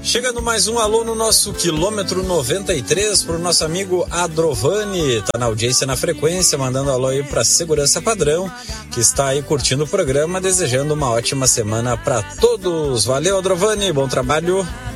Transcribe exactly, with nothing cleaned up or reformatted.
Chegando mais um alô no nosso quilômetro noventa e três para o nosso amigo Adrovani, tá na audiência, na frequência, mandando alô aí para Segurança Padrão, que está aí curtindo o programa, desejando uma ótima semana para todos. Valeu, Adrovani, bom trabalho.